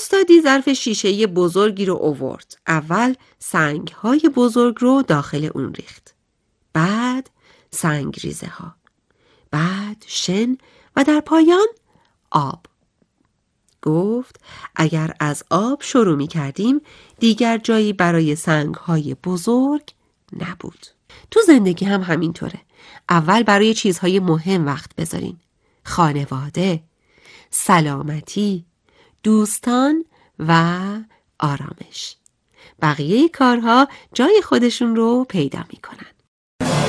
استادی ظرف شیشه‌ای بزرگی رو آورد. اول سنگ‌های بزرگ رو داخل اون ریخت. بعد سنگریزه ها. بعد شن و در پایان آب. گفت اگر از آب شروع می کردیم دیگر جایی برای سنگ‌های بزرگ نبود. تو زندگی هم همینطوره. اول برای چیزهای مهم وقت بذارین. خانواده، سلامتی، دوستان و آرامش. بقیه کارها جای خودشون رو پیدا میکنن.